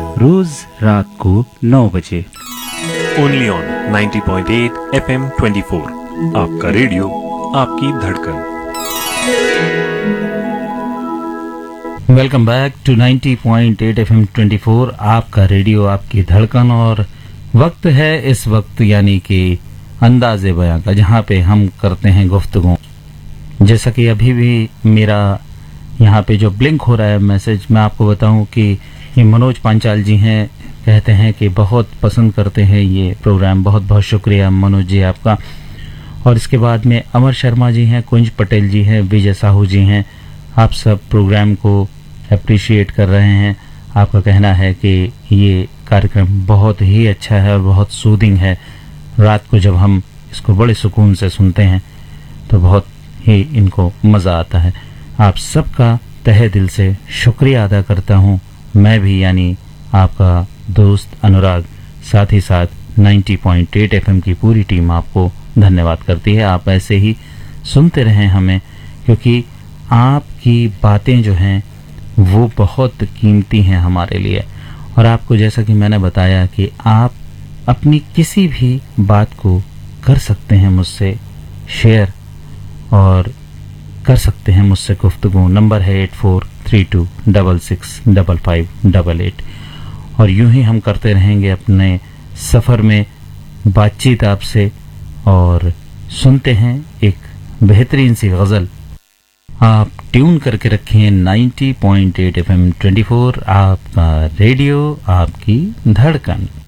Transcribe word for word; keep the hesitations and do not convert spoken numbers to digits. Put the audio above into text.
रोज रात को नौ बजे only on ninety point eight F M twenty four, आपका रेडियो आपकी धड़कन। Welcome back to ninety point eight F M twenty four, आपका रेडियो आपकी धड़कन। और वक्त है इस वक्त यानी कि अंदाज़े बयां का, जहां पे हम करते हैं गुफ्तगू। जैसा कि अभी भी मेरा यहाँ पे जो ब्लिंक हो रहा है मैसेज, मैं आपको बताऊं कि ये मनोज पांचाल जी हैं, कहते हैं कि बहुत पसंद करते हैं ये प्रोग्राम। बहुत बहुत शुक्रिया मनोज जी आपका। और इसके बाद में अमर शर्मा जी हैं, कुंज पटेल जी हैं, विजय साहू जी हैं। आप सब प्रोग्राम को अप्रिशिएट कर रहे हैं। आपका कहना है कि ये कार्यक्रम बहुत ही अच्छा है और बहुत सूदिंग है। रात को जब हम इसको बड़े सुकून से सुनते हैं तो बहुत ही इनको मज़ा आता है। आप सबका तहे दिल से शुक्रिया अदा करता हूँ मैं भी, यानी आपका दोस्त अनुराग। साथ ही साथ नाइंटी पॉइंट एट एफएम की पूरी टीम आपको धन्यवाद करती है। आप ऐसे ही सुनते रहें हमें, क्योंकि आपकी बातें जो हैं वो बहुत कीमती हैं हमारे लिए। और आपको जैसा कि मैंने बताया कि आप अपनी किसी भी बात को कर सकते हैं मुझसे शेयर और कर सकते हैं मुझसे गुफ्तगू। नंबर है eight four three to double six double five double eight. और यूं ही हम करते रहेंगे अपने सफ़र में बातचीत आपसे। और सुनते हैं एक बेहतरीन सी गज़ल। आप ट्यून करके रखें ninety point eight F M twenty four, आपका रेडियो आपकी धड़कन।